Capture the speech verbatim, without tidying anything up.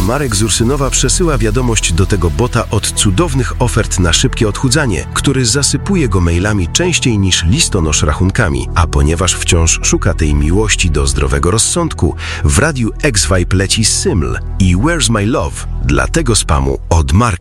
Marek z Ursynowa przesyła wiadomość do tego bota od cudownych ofert na szybkie odchudzanie, który zasypuje go mailami częściej niż listonosz rachunkami. A ponieważ wciąż szuka tej miłości do zdrowego rozsądku, w radiu X-Vibe leci Syml i Where's My Love dla tego spamu od Marka.